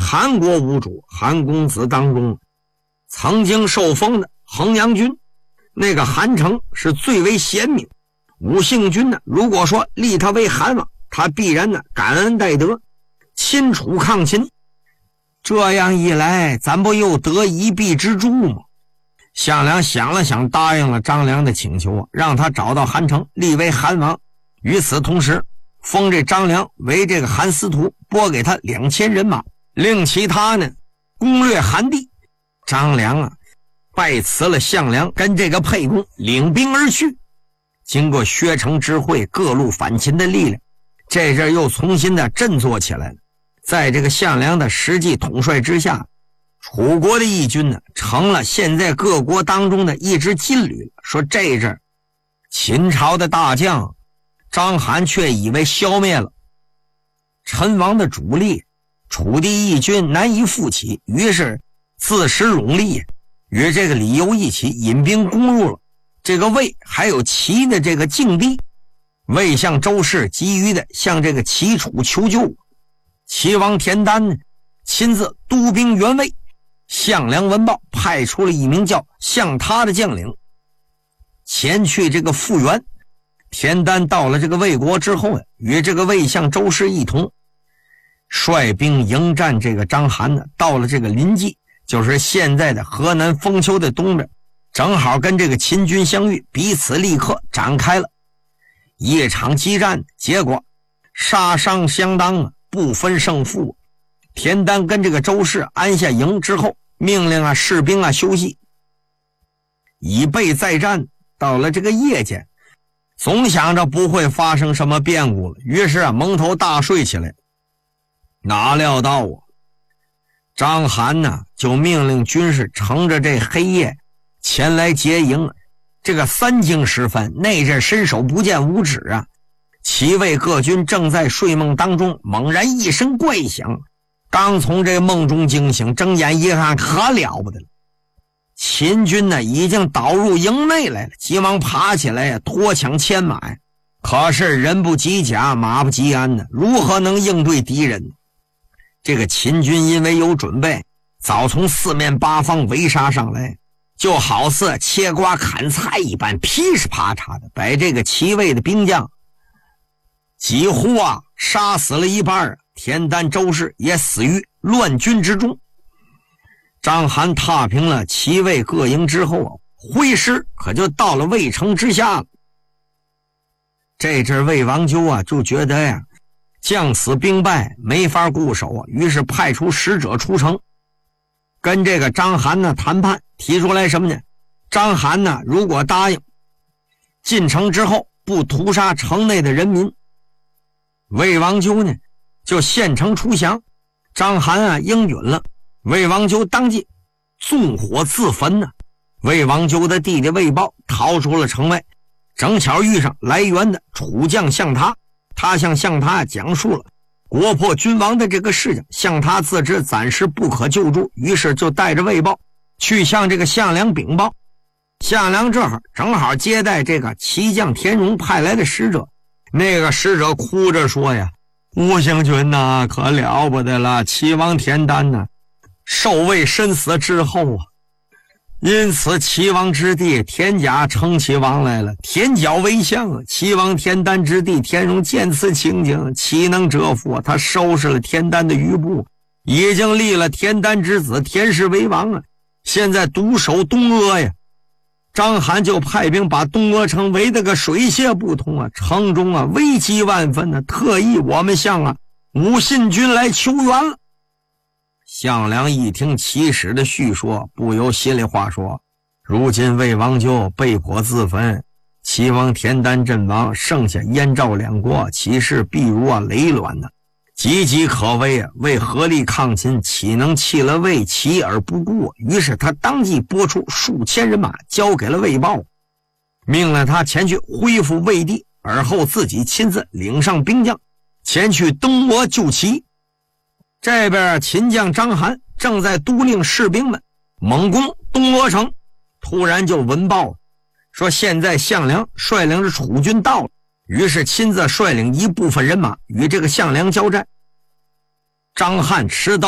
韩国五主韩公子当中曾经受封的衡阳君，那个韩城是最为贤明。武信君呢，如果说立他为韩王，他必然呢感恩戴德，亲楚抗秦。这样一来，咱不又得一臂之助吗？项梁想了想，答应了张良的请求，让他找到韩城，立为韩王。与此同时，封这张良为这个韩司徒，拨给他2000人马，令其他呢攻略韩地。张良啊拜辞了项梁，跟这个沛公领兵而去。经过薛城之会，各路反秦的力量这阵又重新的振作起来了。在这个项梁的实际统帅之下，楚国的义军呢成了现在各国当中的一支劲旅了。说这阵秦朝的大将章邯却以为消灭了陈王的主力，楚地义军难以复起，于是自食冗力，与这个李由一起引兵攻入了这个魏还有齐的这个境地。魏向周氏急于的向这个齐楚求救，齐王田丹呢亲自督兵援魏。项梁闻报，派出了一名叫项他的将领前去这个复援。田丹到了这个魏国之后，与这个魏相周氏一同率兵迎战这个章邯呢，到了这个临济，就是现在的河南封丘的东边，正好跟这个秦军相遇，彼此立刻展开了一场激战。结果杀伤相当啊，不分胜负。田丹跟这个周氏安下营之后，命令士兵休息，以备再战。到了这个夜间，总想着不会发生什么变故了，于是蒙头大睡起来。哪料到章邯呢就命令军士乘着这黑夜前来劫营。这个3更时分，那阵伸手不见五指啊，齐魏各军正在睡梦当中，猛然一声怪响，刚从这梦中惊醒，睁眼一看，可了不得了，秦军呢已经导入营内来了，急忙爬起来脱抢牵马。可是人不及甲，马不及鞍呢，如何能应对敌人呢？这个秦军因为有准备，早从4面8方围杀上来，就好似切瓜砍菜一般，噼里啪嚓的把这个齐魏的兵将几乎杀死了一半。田丹、周氏也死于乱军之中。章邯踏平了齐魏各营之后挥师可就到了魏城之下了。这阵魏王纠就觉得将死兵败，没法固守于是派出使者出城，跟这个章邯呢谈判，提出来什么呢？章邯呢如果答应进城之后不屠杀城内的人民，魏王纠呢就献城出降。章邯应允了，魏王纠当即纵火自焚呢。魏王纠的弟弟魏豹逃出了城外，正巧遇上来援的楚将项他，他向项他讲述了国破君亡的这个事情。项他自知暂时不可救助，于是就带着魏豹去向这个项梁禀报。项梁这会儿正好接待这个齐将田荣派来的使者，那个使者哭着说呀，吴行军呐可了不得了，齐王田丹呐受魏身死之后因此齐王之弟田甲称齐王来了，田角为相齐王田丹之弟田荣见此情景，岂能折服他收拾了田丹的余部，已经立了田丹之子田氏为王现在独守东阿呀。章邯就派兵把东阿城围得个水泄不通城中危机万分特意我们向武信军来求援了。项梁一听齐使的叙说，不由心里话说，如今魏王纠被迫自焚，齐王田丹阵亡，剩下燕赵2国，其势必如雷卵岌岌可危为合力抗秦，岂能弃了魏齐而不顾？于是他当即拨出数千人马交给了魏豹，命令他前去恢复魏地，而后自己亲自领上兵将前去东阿救齐。这边秦将章邯正在督令士兵们猛攻东阿城，突然就闻报说现在项梁率领着楚军到了，于是亲自率领一部分人马与这个项梁交战。章邯持刀